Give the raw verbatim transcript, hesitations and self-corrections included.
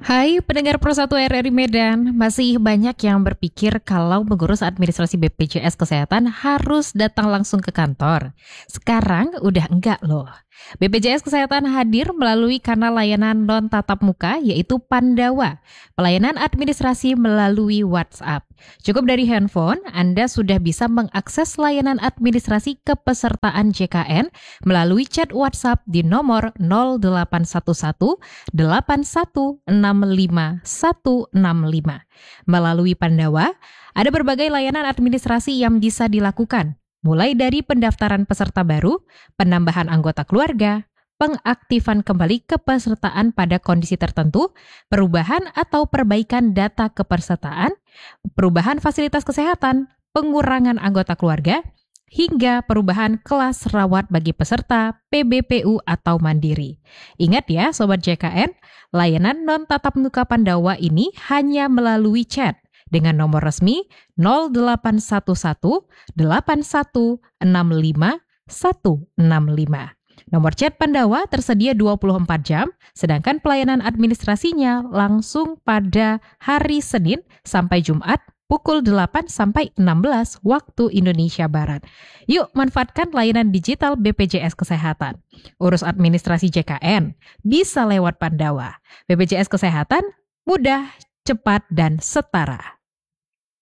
Hai pendengar Pro satu R R I Medan, masih banyak yang berpikir kalau mengurus administrasi B P J S Kesehatan harus datang langsung ke kantor. Sekarang udah enggak loh. B P J S Kesehatan hadir melalui kanal layanan non-tatap muka yaitu Pandawa, pelayanan administrasi melalui WhatsApp. Cukup dari handphone, Anda sudah bisa mengakses layanan administrasi kepesertaan J K N melalui chat WhatsApp di nomor nol delapan satu satu delapan satu enam lima satu enam lima. Melalui Pandawa, ada berbagai layanan administrasi yang bisa dilakukan, mulai dari pendaftaran peserta baru, penambahan anggota keluarga, pengaktifan kembali kepesertaan pada kondisi tertentu, perubahan atau perbaikan data kepesertaan, perubahan fasilitas kesehatan, pengurangan anggota keluarga, hingga perubahan kelas rawat bagi peserta P B P U atau mandiri. Ingat ya Sobat J K N, layanan non-tatap muka Pandawa ini hanya melalui chat dengan nomor resmi nol delapan satu satu delapan satu enam lima satu enam lima. Nomor chat Pandawa tersedia dua puluh empat jam, sedangkan pelayanan administrasinya langsung pada hari Senin sampai Jumat pukul delapan sampai enam belas waktu Indonesia Barat. Yuk manfaatkan layanan digital B P J S Kesehatan. Urus administrasi J K N bisa lewat Pandawa. B P J S Kesehatan mudah, cepat, dan setara.